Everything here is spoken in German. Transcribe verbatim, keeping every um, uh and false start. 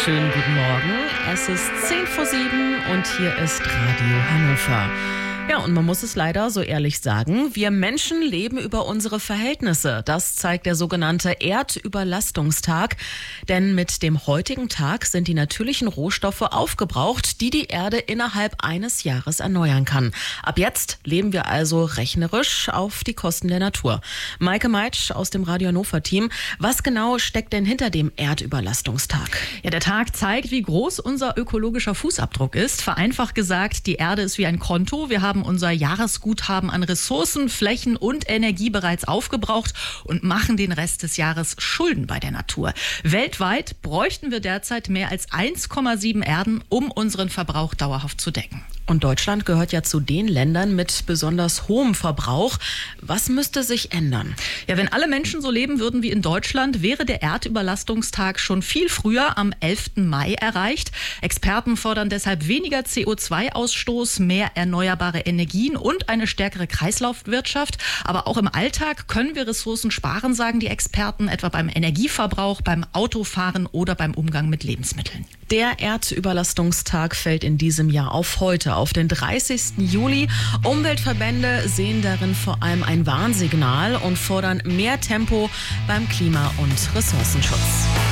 wunderschönen guten Morgen. Es ist zehn vor sieben und hier ist Radio Hannover. Ja, und man muss es leider so ehrlich sagen, wir Menschen leben über unsere Verhältnisse. Das zeigt der sogenannte Erdüberlastungstag. Denn mit dem heutigen Tag sind die natürlichen Rohstoffe aufgebraucht, die die Erde innerhalb eines Jahres erneuern kann. Ab jetzt leben wir also rechnerisch auf die Kosten der Natur. Maike Meitsch aus dem Radio Hannover-Team. Was genau steckt denn hinter dem Erdüberlastungstag? Ja, der Tag zeigt, wie groß unser ökologischer Fußabdruck ist. Vereinfacht gesagt, die Erde ist wie ein Konto. Wir haben unser Jahresguthaben an Ressourcen, Flächen und Energie bereits aufgebraucht und machen den Rest des Jahres Schulden bei der Natur. Weltweit bräuchten wir derzeit mehr als eins Komma sieben Erden, um unseren Verbrauch dauerhaft zu decken. Und Deutschland gehört ja zu den Ländern mit besonders hohem Verbrauch. Was müsste sich ändern? Ja, wenn alle Menschen so leben würden wie in Deutschland, wäre der Erdüberlastungstag schon viel früher, am elften Mai, erreicht. Experten fordern deshalb weniger C O zwei Ausstoß, mehr erneuerbare Energien und eine stärkere Kreislaufwirtschaft. Aber auch im Alltag können wir Ressourcen sparen, sagen die Experten, etwa beim Energieverbrauch, beim Autofahren oder beim Umgang mit Lebensmitteln. Der Erdüberlastungstag fällt in diesem Jahr auf heute, auf den dreißigsten Juli. Umweltverbände sehen darin vor allem ein Warnsignal und fordern mehr Tempo beim Klima- und Ressourcenschutz.